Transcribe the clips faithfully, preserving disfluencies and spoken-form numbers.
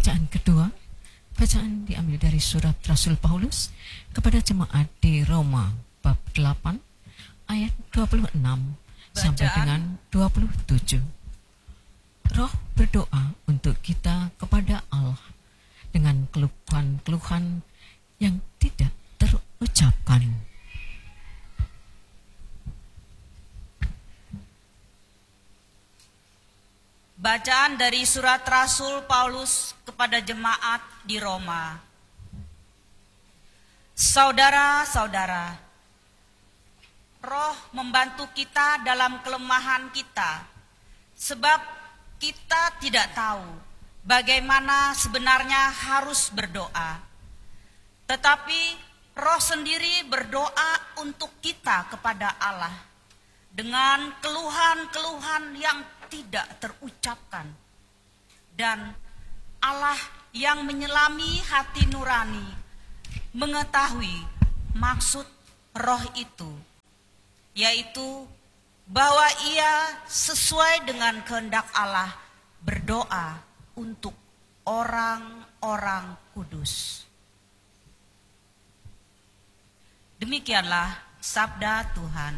Bacaan kedua, bacaan diambil dari surat Rasul Paulus kepada jemaat di Roma bab delapan ayat dua puluh enam bacaan sampai dengan dua puluh tujuh. Roh berdoa untuk kita kepada Allah dengan keluhan-keluhan yang tidak terucapkan. Bacaan dari surat Rasul Paulus kepada jemaat di Roma. Saudara-saudara, Roh membantu kita dalam kelemahan kita, sebab kita tidak tahu bagaimana sebenarnya harus berdoa. Tetapi Roh sendiri berdoa untuk kita kepada Allah dengan keluhan-keluhan yang tidak terucapkan. Dan Allah yang menyelami hati nurani mengetahui maksud Roh itu, yaitu bahwa ia sesuai dengan kehendak Allah berdoa untuk orang-orang kudus. Demikianlah sabda Tuhan.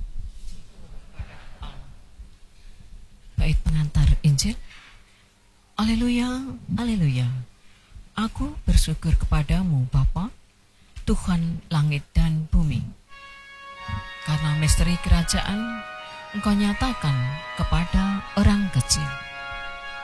Bait pengantar Injil. Haleluya, haleluya. Aku bersyukur kepadamu Bapa, Tuhan langit dan bumi, karena misteri kerajaan Engkau nyatakan kepada orang kecil.